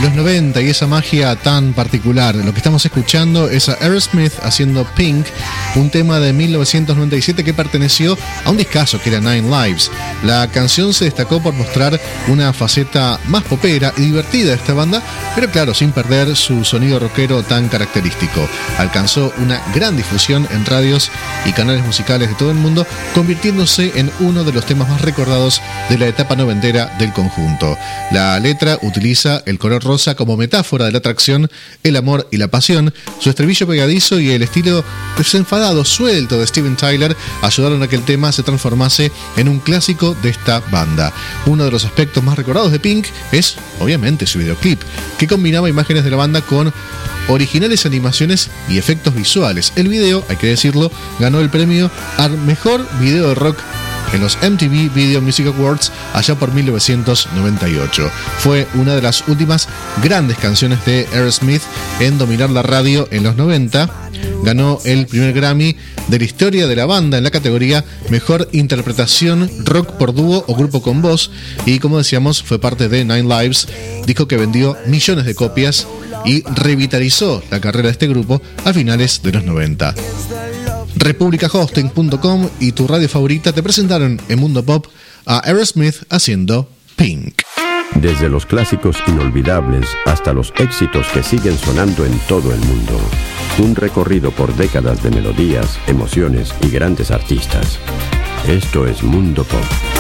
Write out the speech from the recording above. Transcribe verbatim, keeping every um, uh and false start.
los noventa y esa magia tan particular. Lo que estamos escuchando es a Aerosmith haciendo Pink, un tema de mil novecientos noventa y siete que perteneció a un discazo que era Nine Lives. La canción se destacó por mostrar una faceta más popera y divertida de esta banda, pero claro, sin perder su sonido rockero tan característico. Alcanzó una gran difusión en radios y canales musicales de todo el mundo, convirtiéndose en uno de los temas más recordados de la etapa noventera del conjunto. La letra utiliza el color rosa como metáfora de la atracción, el amor y la pasión. Su estribillo pegadizo y el estilo desenfadado, suelto de Steven Tyler ayudaron a que el tema se transformase en un clásico de esta banda. Uno de los aspectos más recordados de Pink es, obviamente, su videoclip, que combinaba imágenes de la banda con originales animaciones y efectos visuales. El video, hay que decirlo, ganó el premio al mejor video de rock en los M T V Video Music Awards allá por mil novecientos noventa y ocho. Fue una de las últimas grandes canciones de Aerosmith en dominar la radio en los noventa. Ganó el primer Grammy de la historia de la banda en la categoría Mejor Interpretación Rock por Dúo o Grupo con Voz, y como decíamos fue parte de Nine Lives, disco que vendió millones de copias y revitalizó la carrera de este grupo a finales de los noventa. Republica Hosting punto com y tu radio favorita te presentaron en Mundo Pop a Aerosmith haciendo Pink. Desde los clásicos inolvidables hasta los éxitos que siguen sonando en todo el mundo. Un recorrido por décadas de melodías, emociones y grandes artistas. Esto es Mundo Pop.